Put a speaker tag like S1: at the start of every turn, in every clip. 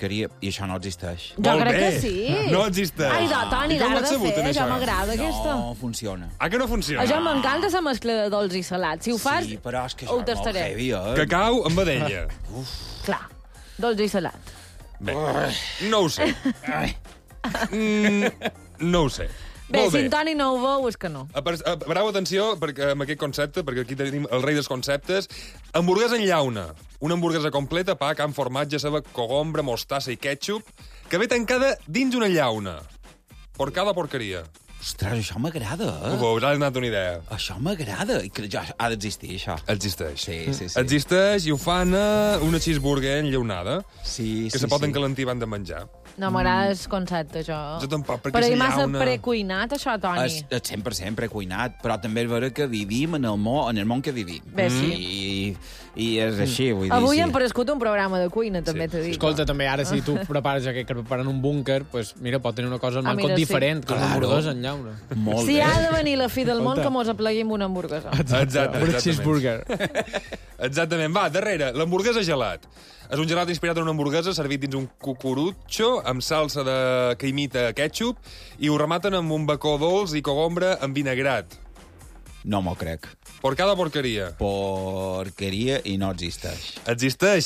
S1: porqueria, i això no existeix.
S2: Jo crec que sí.
S3: No existeix.
S2: Ai, Toni,
S3: I com ho
S2: l'has
S3: has
S2: de
S3: sabut,
S2: fer,
S3: això?
S2: això m'agrada, aquesta.
S1: No funciona.
S3: Ah, que no funciona?
S2: Això m'encanta la mescla de dolç i salat. Si ho fas,
S1: Sí, però és que
S2: ho
S1: això és molt
S2: tastaré.
S1: heavy,
S3: Cacau amb vedella.
S2: Clar, dolç i salat.
S3: Bé, no ho sé. No ho sé.
S2: Bé,
S3: Molt
S2: si
S3: bé.
S2: en Toni no ho veu, és que no.
S3: Pareu atenció perquè, amb aquest concepte, perquè aquí tenim el rei dels conceptes. Hamburguesa en llauna. Una hamburguesa completa, pa, carn, formatge, ceba, cogombra, mostassa i ketchup, que ve tancada dins una llauna. Porcada porqueria.
S1: Ostres, això m'agrada,
S3: Us ha donat una idea.
S1: Això m'agrada. I que ja ha d'existir, això.
S3: Existeix.
S1: Sí.
S3: Existeix i ho fan a una cheeseburger enllaunada,
S1: Sí,
S3: que se pot encalentir abans de menjar.
S2: No m'agrada el concepte, això.
S3: Jo tampoc, perquè
S2: Però
S3: és
S2: hi massa
S3: llauna.
S2: precuinat, això, Toni.
S1: És 100% precuinat, però també és vera que vivim en el món que vivim.
S2: Bé, sí.
S1: I és així, vull dir.
S2: Avui
S1: sí.
S2: hem prescut un programa de cuina, també t'ho dic.
S4: Escolta, també ara, si tu prepares aquest que preparen un búnquer, pues, mira, pot tenir una cosa al
S2: mira,
S4: mancot
S2: sí.
S4: diferent, que és una
S1: Claro.
S4: hamburguesa en llauna.
S1: Molt
S2: Si
S1: bé.
S2: ha de venir la fi del món,
S4: Escolta.
S2: que mos apleguim una hamburguesa.
S3: Exacte.
S4: Un cheeseburger.
S3: Exactament. Va, darrere, l'hamburguesa gelat. És un gelat inspirat en una hamburguesa servit dins un cucurutxo amb salsa que imita ketchup i ho rematen amb un bacó dolç i cogombra amb vinagrat.
S1: No m'ho crec.
S3: Porcada porqueria.
S1: Porqueria i no existeix.
S3: Existeix.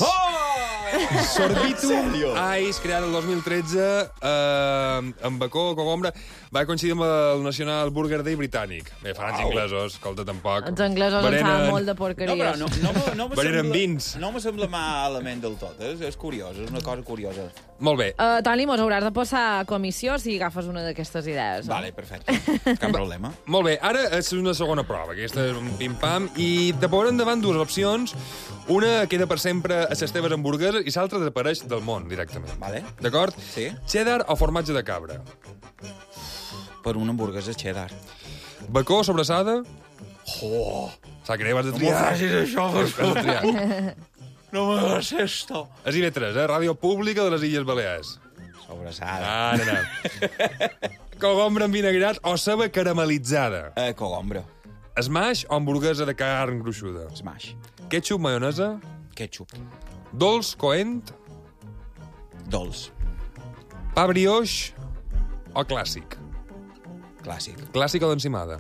S3: Sorbitum Ice, creat el 2013 amb bacó, cogombra. Va coincidir amb el National Burger Day britànic. Bé, fan els inglesos, escolta, tampoc.
S2: Els anglesos en
S3: Berenen-
S2: fan molt de
S1: No,
S2: porqueries.
S1: però no me
S3: Veneren
S1: sembla...
S3: vins.
S1: No me sembla malament del tot. És curiós, és una cosa curiosa.
S3: Molt bé.
S2: Toni, mos hauràs de passar a comissió si agafes una d'aquestes idees.
S1: Vale, perfecte. Cap problema.
S3: Molt bé, ara és una segona prova. Aquesta és un pim-pam. I te posaran davant dues opcions. Una queda per sempre a les teves hamburgueses i l'altra desapareix del món, directament.
S1: Vale.
S3: D'acord?
S1: Sí.
S3: Cheddar o formatge de cabra?
S1: Per una hamburguesa cheddar.
S3: Bacó, sobrassada? Oh! Sap greu, has de triar.
S1: això,
S3: Has de triar.
S1: No m'hagas esto.
S3: És IB3, Ràdio Pública de les Illes Balears.
S1: Sobrassada.
S3: Cogombra amb vinagrat o ceba caramelitzada?
S1: Cogombra.
S3: Smash o hamburguesa de carn gruixuda?
S1: Smash.
S3: Ketchup, maionesa?
S1: Ketchup.
S3: Dolç, coent?
S1: Dolç.
S3: Pa brioix o clàssic?
S1: Clàssic.
S3: Clàssic o d'encimada?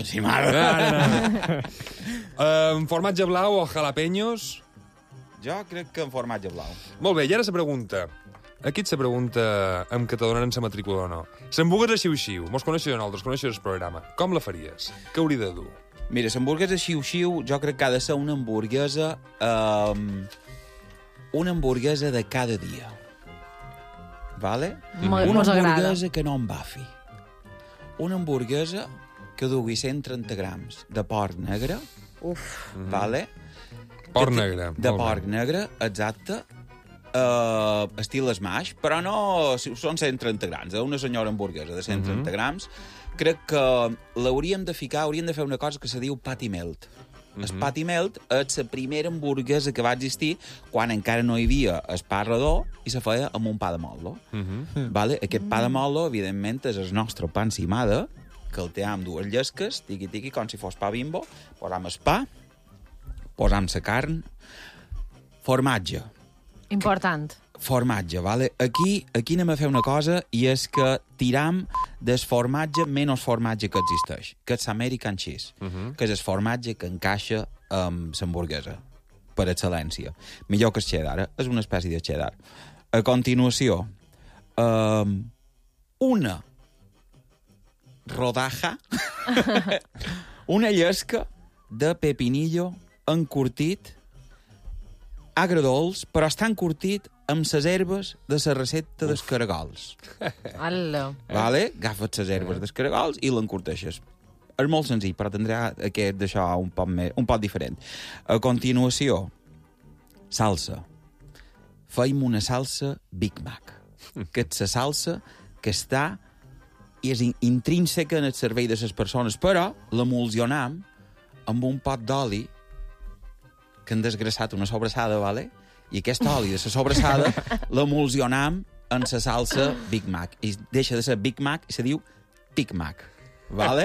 S1: Encimada.
S3: Formatge blau o jalapeños?
S1: Jo crec que en formatge blau.
S3: Molt bé, i ara se pregunta... Aquí se pregunta amb que te donaran la matrícula o no. L'hamburguesa xiu-xiu, mos coneixes nosaltres, coneixes el programa. Com la faries? Què hauria de dur?
S1: Mira, l'hamburguesa xiu-xiu jo crec que ha de ser una hamburguesa... una hamburguesa de cada dia. Vale? Una
S2: Mos agrada.
S1: hamburguesa que no embafi. Una hamburguesa que dugui 130 grams de porc negre.
S2: Uf.
S1: Vale?
S3: Porc negre.
S1: De
S3: molt bé.
S1: porc negre, exacte. Estil smash, però no... Són 130 grams, una senyora hamburguesa de 130 grams. Crec que l'hauríem de ficar, hauríem de fer una cosa que se diu patty melt. El patty melt és la primera hamburguesa que va existir quan encara no hi havia el pa redó i se feia amb un pa de motlo. Vale? Aquest pa de motlo, evidentment, és el nostre pa encimada, que el té amb dues llesques, tiqui-tiqui, com si fos pa bimbo. Posam el pa, posam la carn, formatge.
S2: Important.
S1: Formatge, vale? Aquí anem a fer una cosa i és que tiram del formatge menys formatge que existeix, que és l'American Cheese, que és el formatge que encaixa amb l'hamburguesa, per excel·lència. Millor que el cheddar, és una espècie de cheddar. A continuació, una rodaja, una llesca de pepinillo encurtit, agredolç, però està encurtit amb les herbes de la recepta dels caragols.
S2: Ala.
S1: Vale? Agafes les herbes dels caragols i l'encurteixes. És molt senzill, però tindrà aquest d'això un poc diferent. A continuació, salsa. Feim una salsa Big Mac, que és la salsa que està i és intrínseca en el cervell de les persones, però l'emulsionam amb un pot d'oli que han desgrassat una sobrassada, vale? I aquest oli de la sobrassada l'emulsionam en la salsa Big Mac. I deixa de ser Big Mac i se diu Big Mac. Vale?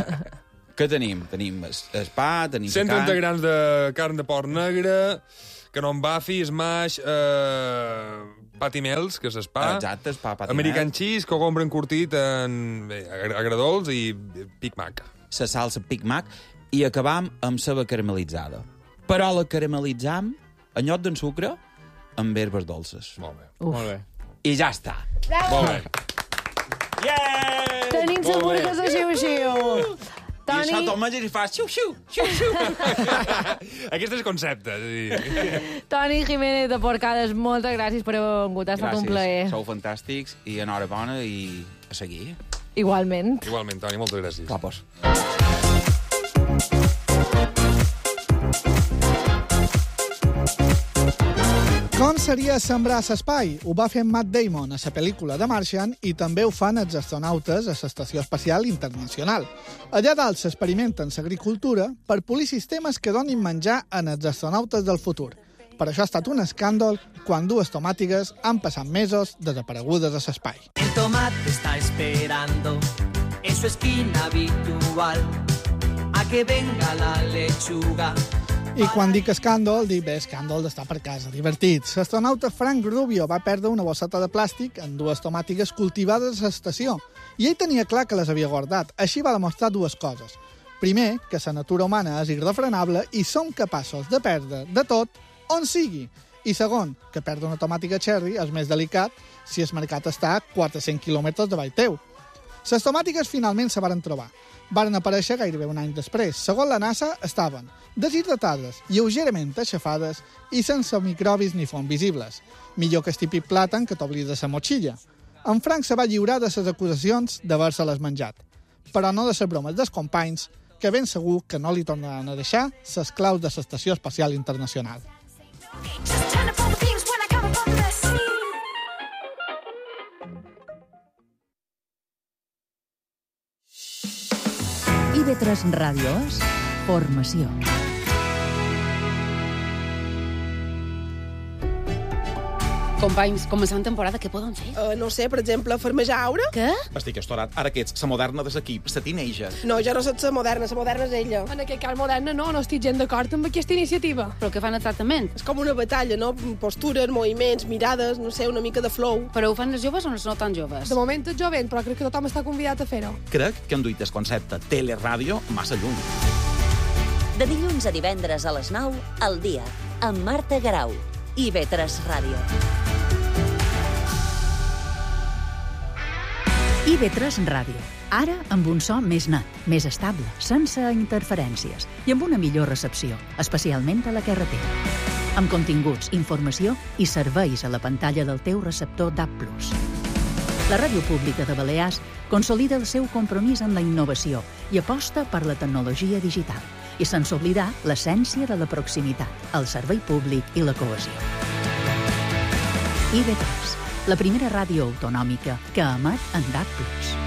S1: Què tenim? Tenim el pa, tenim
S3: 130 grams de carn de porc negre, Canon Buffy, Smash, Patty Melts, que és spa.
S1: Exacte, spa, Patty
S3: American
S1: Melts.
S3: Cheese, cogombre encurtit en agradols i Big Mac.
S1: La salsa Big Mac, i acabam amb ceba caramelitzada. Però la caramelitzam, en lloc d'en sucre, amb herbes dolces.
S3: Molt bé.
S4: Molt bé.
S1: I ja està.
S3: Molt bé.
S1: Yeah!
S2: Tenim hamburgues de xiu-xiu.
S1: I això te'l menges i fas xiu-xiu, xiu-xiu.
S3: Aquest és concepte.
S2: Toni Jiménez de Porcades, moltes gràcies per haver vingut. Ha estat un plaer.
S1: Sou fantàstics i enhorabona i a seguir.
S2: Igualment.
S3: Igualment, Toni, moltes gràcies.
S1: Guapos.
S5: Com seria sembrar l'espai? Ho va fer Matt Damon a la pel·lícula The Martian i també ho fan els astronautes a l'Estació Espacial Internacional. Allà dalt s'experimenten l'agricultura per polir sistemes que donin menjar en els astronautes del futur. Per això ha estat un escàndol quan dues tomàtigues han passat mesos desaparegudes a l'espai.
S6: El tomate está esperando en su esquina habitual a que venga la lechuga.
S5: I quan dic escàndol, dic bé, escàndol d'estar per casa, divertit. L'astronauta Frank Rubio va perdre una bosseta de plàstic en dues tomàtigues cultivades a l'estació i ell tenia clar que les havia guardat. Així va demostrar dues coses. Primer, que la natura humana és irrefrenable i som capaços de perdre de tot on sigui. I segon, que perdre una tomàtica cherry és més delicat si el mercat està a 400 quilòmetres davall teu. Les tomàtiques finalment se varen trobar. Varen aparèixer gairebé un any després. Segons la NASA, estaven deshidratades, lleugerament aixafades i sense microbis ni fons visibles. Millor que el típic plàtan que t'oblida la motxilla. En Frank se va lliurar de les acusacions d'haver-se-les menjat. Però no de les bromes dels companys, que ben segur que no li tornaran a deixar les claus de l'Estació Espacial Internacional.
S7: IB3 Ràdio és formació.
S8: Companys, començant temporada, què poden fer?
S9: No sé, per exemple, farmejar aura?
S8: Què?
S10: Estic estorat. Ara que ets la moderna de l'equip, la teenager.
S9: No, jo no soc la moderna és ella.
S11: En aquest cas moderna no estic gens d'acord amb aquesta iniciativa.
S8: Però què fan exactament?
S9: És com una batalla, no? Postures, moviments, mirades, no sé, una mica de flow.
S8: Però ho fan els joves o no tan joves?
S11: De moment és jovent, però crec que tothom està convidat a fer-ho.
S10: Crec que han duit el concepte teleràdio massa lluny.
S7: De dilluns a divendres a les 9, al dia, amb Marta Garau. IB3 Ràdio. IB3 Ràdio. Ara amb un so més net, més estable, sense interferències i amb una millor recepció, especialment a la carretera. Amb continguts, informació i serveis a la pantalla del teu receptor DAB+. La Ràdio Pública de Balears consolida el seu compromís amb la innovació i aposta per la tecnologia digital i sense oblidar l'essència de la proximitat, el servei públic i la cohesió. IB3, la primera ràdio autonòmica que emet en DAB+.